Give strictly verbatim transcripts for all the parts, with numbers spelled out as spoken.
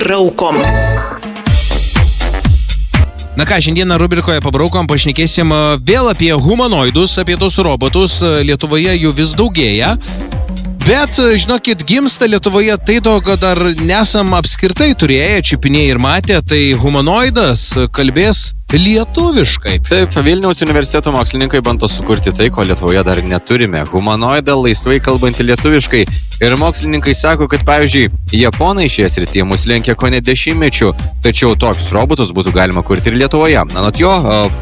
Pabraukom. Na ką, šiandieną rubrikoje Pabraukom pašnekėsim vėl apie humanoidus, apie tus robotus. Lietuvoje jų vis daugėja. Bet, žinokit, gimsta Lietuvoje tai to, kad dar nesam apskritai turėję, čiupinėję ir matę, tai humanoidas kalbės lietuviškai. Taip, Vilniaus universiteto mokslininkai bando sukurti tai, ko Lietuvoje dar neturime. Humanoidą laisvai kalbantį lietuviškai. Ir mokslininkai sako, kad, pavyzdžiui, japonai šioje srityje mus lenkia kone dešimtmečių, tačiau tokius robotus būtų galima kurti ir Lietuvoje. Anot jo,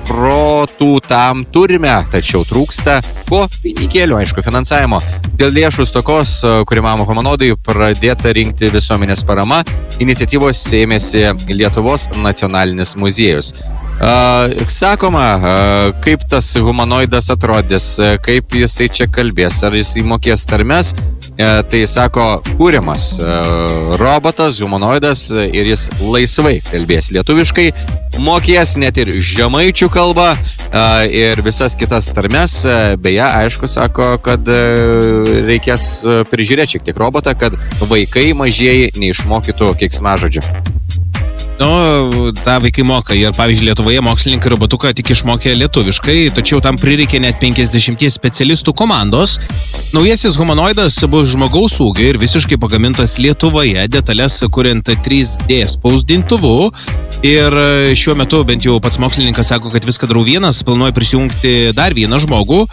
protų tam turime, tačiau trūksta ko pinigėlių, aišku, finansavimo. Dėl lėšų stokos, kuriamam humanoidui pradėta rinkti visuomenės parama, iniciatyvos ėmėsi Lietuvos nacionalinis muziejus. Uh, sakoma, uh, kaip tas humanoidas atrodys, uh, kaip jisai čia kalbės, ar jisai mokės tarmes, uh, tai sako, kūriamas uh, robotas, humanoidas uh, ir jis laisvai kalbės lietuviškai, mokės net ir žemaičių kalbą uh, ir visas kitas tarmes, uh, beje, aišku, sako, kad uh, reikės uh, prižiūrėti šiek tiek robotą, kad vaikai mažieji neišmokytų keiksmažodžių. Nu, tą vaikai moka ir, pavyzdžiui, Lietuvoje mokslininkai robotuką tik išmokė lietuviškai, tačiau tam prireikė net penkiasdešimt specialistų komandos. Naujasis humanoidas bus žmogaus ūgio ir visiškai pagamintas Lietuvoje, detalės kuriant trys D spausdintuvu. Ir šiuo metu bent jau pats mokslininkas sako, kad viską darau vienas, planuoja prisijungti dar vieną žmogų.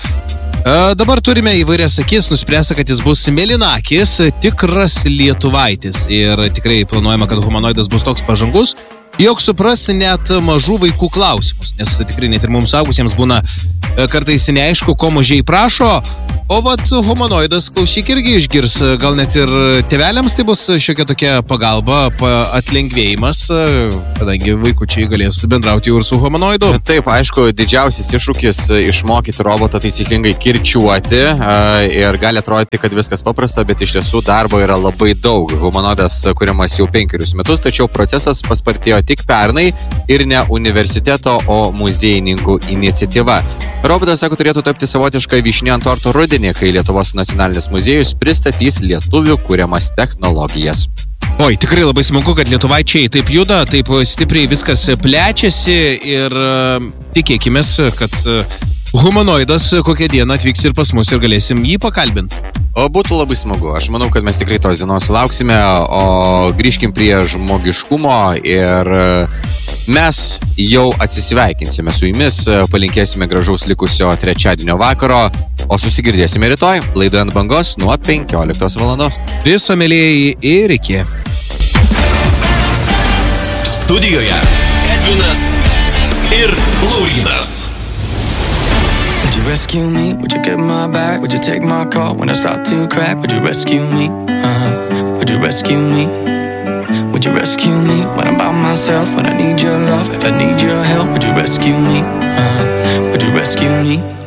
Dabar turime įvairias akis, nuspręsta, kad jis bus mėlynakis, tikras lietuvaitis. Ir tikrai planuojama, kad humanoidas bus toks pažangus, jog supras net mažų vaikų klausimus. Nes tikrai net ir mums suaugusiems būna kartais neaišku, ko mažiai prašo. O vat humanoidas, klausyk, irgi išgirs, gal net ir tėveliams tai bus šiokia tokia pagalba, atlengvėjimas, kadangi vaikučiai galės bendrauti jau ir su humanoidu. Taip, aišku, didžiausias iššūkis išmokyti robotą taisyklingai kirčiuoti ir gali atrodyti, kad viskas paprasta, bet iš tiesų darbo yra labai daug. Humanoidas kuriamas jau penkerius metus, tačiau procesas paspartėjo tik pernai ir ne universiteto, o muziejininkų iniciatyva. Robotas, sako, turėtų tapti savotišką vyšnią ant torto rudenį, kai Lietuvos nacionalinis muziejus pristatys lietuvių kuriamas technologijas. Oi, tikrai labai smagu, kad lietuvaičiai taip juda, taip stipriai viskas plečiasi ir uh, tikėkimės, kad uh, humanoidas kokią dieną atvyks ir pas mus ir galėsim jį pakalbinti. O būtų labai smagu. Aš manau, kad mes tikrai tos dienos sulauksime, o grįžkim prie žmogiškumo ir mes jau atsisveikinsime su jumis, palinkėsime gražaus likusio trečiadienio vakaro, o susigirdėsime rytoj, laidoje ant bangos nuo penkioliktos valandos. Viso mėlėjai ir iki. Studijoje Edvinas ir Laurynas. Would you rescue me? Would you get my back? Would you take my call when I start to crack? Would you rescue me? Uh-huh. Would you rescue me? Would you rescue me when I'm by myself? When I need your love, if I need your help, would you rescue me? Uh-huh. Would you rescue me?